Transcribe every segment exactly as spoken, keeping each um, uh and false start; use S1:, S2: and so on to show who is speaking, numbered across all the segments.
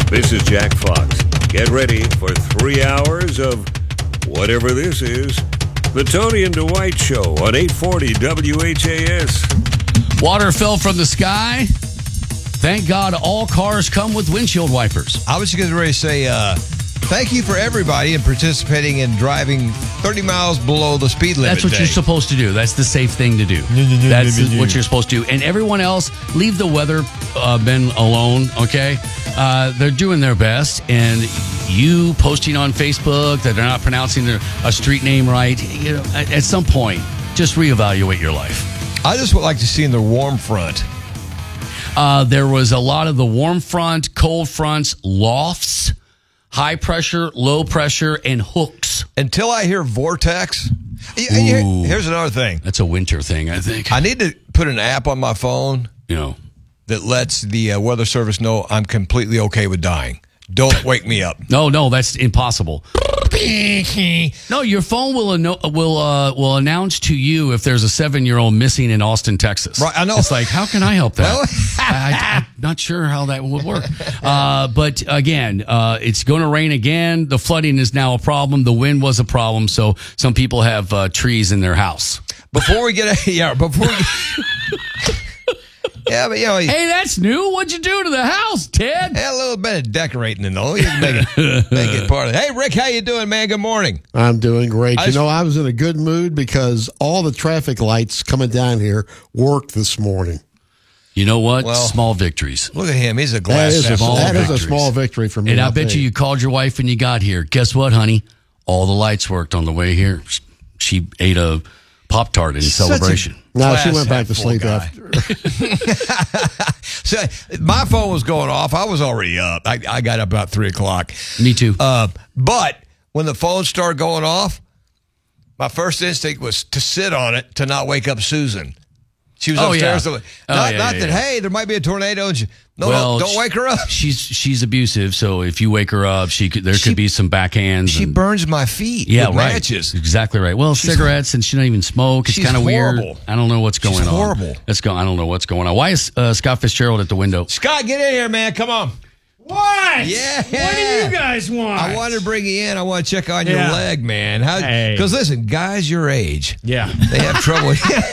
S1: This is Jack Fox. Get ready for three hours of whatever this is. The Tony and Dwight Show on eight forty W H A S.
S2: Water fell from the sky. Thank God all cars come with windshield wipers.
S3: I was just ready to say uh, thank you for everybody in participating in driving thirty miles below the speed limit.
S2: That's what
S3: day.
S2: you're supposed to do. That's the safe thing to do. That's what you're supposed to do. And everyone else, leave the weather uh, men alone, okay? Uh, they're doing their best. And you posting on Facebook that they're not pronouncing their, a street name right, you know, at, at some point, just reevaluate your life.
S3: I just would like to see in the warm front.
S2: Uh, there was a lot of the warm front, cold fronts, lofts, high pressure, low pressure, and hooks.
S3: Until I hear vortex. Here, here's another thing.
S2: That's a winter thing, I think.
S3: I need to put an app on my phone
S2: You know,
S3: that lets the uh, weather service know I'm completely okay with dying. Don't wake me up.
S2: no, no, that's impossible. No, your phone will anno- will uh, will announce to you if there's a seven year old missing in Austin, Texas.
S3: Right, I know.
S2: It's like, how can I help that?
S3: Well-
S2: I, I'm not sure how that would work. Uh, but again, uh, it's going to rain again. The flooding is now a problem. The wind was a problem. So some people have uh, trees in their house.
S3: Before we get, yeah, before we yeah, but you know,
S2: Hey, that's new. What'd you do to the house, Ted?
S3: a little bit of decorating and all. You can make it, make it part of it. Hey, Rick, how you doing, man? Good morning.
S4: I'm doing great.
S3: I
S4: you
S3: just-
S4: know, I was in a good mood because all the traffic lights coming down here worked this morning.
S2: You know what?
S3: Well,
S2: Small victories.
S3: Look at him. He's a
S4: That
S3: glass
S4: is a,
S3: half full.
S4: that is a
S2: victories.
S4: small victory for me.
S2: And I
S4: I'll
S2: bet
S4: tell
S2: you you called your wife when you got here. Guess what, honey? All the lights worked on the way here. She ate a Pop-Tart in
S3: Such a-
S2: celebration.
S4: No, she
S3: glass
S4: went back
S3: half
S4: to
S3: full
S4: sleep
S3: guy.
S4: after.
S3: So my phone was going off. I was already up. I, I got up about three o'clock.
S2: Me too.
S3: Uh, but when the phone started going off, my first instinct was to sit on it to not wake up Susan. She was
S2: Oh,
S3: upstairs.
S2: yeah.
S3: Not,
S2: Oh,
S3: not
S2: yeah,
S3: that,
S2: yeah, yeah.
S3: hey, there might be a tornado. And she, no,
S2: Well,
S3: no, don't wake her up.
S2: She's she's abusive, so if you wake her up, she could, there
S3: She-
S2: could be some backhands.
S3: She
S2: and,
S3: burns my feet
S2: yeah,
S3: with
S2: right.
S3: matches.
S2: Exactly right. Well,
S3: She's-
S2: cigarettes, and she don't even smoke. It's
S3: She's
S2: kind of weird.
S3: horrible.
S2: I don't know what's going
S3: She's
S2: on.
S3: horrible.
S2: Let's go. I don't know what's going on. Why is uh, Scott Fitzgerald at the window?
S3: Scott, get in here, man. Come on.
S5: What?
S3: Yeah.
S5: What do you guys want?
S3: I wanted to bring you in. I want to check on your
S5: Yeah.
S3: leg, man.
S5: Hey.
S3: Because listen, guys your age,
S5: Yeah.
S3: they have trouble.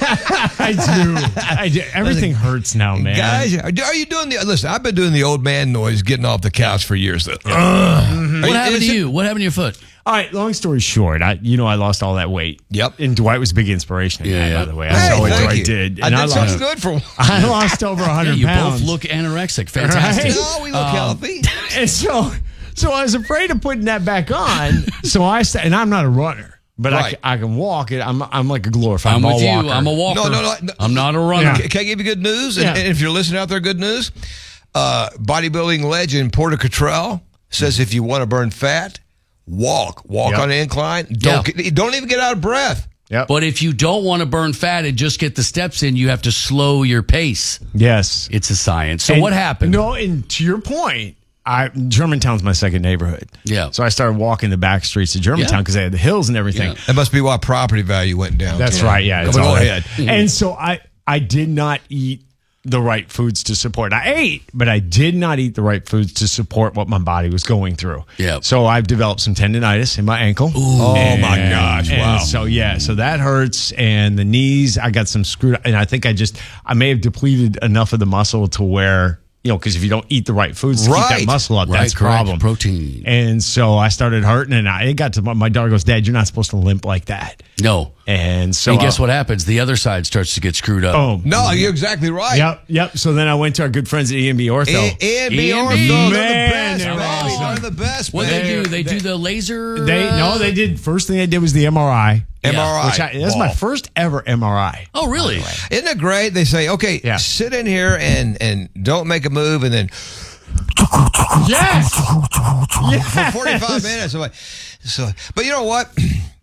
S5: I do. I do. Everything hurts now, man.
S3: Guys, are you doing the? Listen, I've been doing the old man noise, getting off the couch for years. Though.
S2: What happened to you? What happened to your foot?
S5: All right, long story short, I you know I lost all that weight.
S3: Yep.
S5: And Dwight was a big inspiration in
S2: Yeah,
S5: that,
S2: yeah.
S5: by the way. I
S3: Hey,
S5: saw what
S3: thank
S5: Dwight
S3: you.
S5: did.
S3: I
S5: And
S3: did
S5: I,
S3: something
S5: lost,
S3: good for.
S5: I lost over one
S2: Yeah,
S5: hundred
S2: you
S5: pounds.
S2: both look anorexic. Fantastic.
S3: No, we look
S2: Um,
S3: healthy.
S5: And so, so I was afraid of putting that back on. So I sta- and I'm not a runner, but I,
S3: Right.
S5: ca- I can walk it. I'm I'm like a glorified
S2: I'm
S5: ball
S2: with you.
S5: walker.
S2: I'm a walker.
S3: No, no, no, no.
S2: I'm not a runner.
S5: Yeah.
S3: Can can I give you good news? And,
S5: Yeah.
S3: and if you're listening out there, good news. Uh, bodybuilding legend Porter Cottrell says if you want to burn fat, walk, walk
S5: Yep.
S3: on an incline. Don't
S2: Yeah.
S3: get, don't even get out of breath.
S5: Yep.
S2: But if you don't want to burn fat and just get the steps in, you have to slow your pace.
S5: Yes.
S2: It's a science. So
S5: And-
S2: what happened?
S5: No, and to your point, I Germantown's my second neighborhood.
S2: Yeah.
S5: So I started walking the back streets of Germantown
S2: Yeah.
S5: because they had the hills and everything.
S2: Yeah.
S3: That must be why property value went down.
S5: That's
S3: too.
S5: right. Yeah.
S3: Go
S5: it's all
S3: ahead.
S5: that. And so I I did not eat the right foods to support. I ate, but I did not eat the right foods to support what my body was going through.
S2: Yeah.
S5: So I've developed some tendonitis in my ankle.
S3: Oh, my gosh.
S5: And
S3: Wow.
S5: So yeah, so that hurts, and the knees. I got some screwed, and I think I just I may have depleted enough of the muscle to where. You know, because if you don't eat the right foods to keep
S3: Right.
S5: that muscle up,
S2: Right,
S5: that's a
S2: correct.
S5: problem.
S2: Protein.
S5: And so I started hurting, and I, it got to my, my daughter goes, "Dad, you're not supposed to limp like that."
S2: No.
S5: And so
S2: and guess
S5: uh,
S2: what happens? The other side starts to get screwed up.
S5: Oh,
S3: No, you're exactly right.
S5: Yep, yep. So then I went to our good friends at E and B Ortho.
S3: A and B
S2: E and
S3: Ortho,
S2: B.
S3: they're the
S5: Man,
S3: best,
S5: they're
S3: baby.
S5: awesome.
S3: They're the best.
S2: What
S3: man.
S2: they do? They,
S5: they-
S2: do the laser.
S5: they
S2: uh,
S5: no, they did. First thing they did was the M R I.
S3: M R I.
S5: Which I, that's my
S3: ball.
S5: first ever M R I.
S2: Oh, really?
S3: Isn't it great? They say, okay,
S5: Yeah.
S3: sit in here and and don't make a move, and then
S5: Yes.
S3: for forty-five minutes. I'm like, so, but you know what?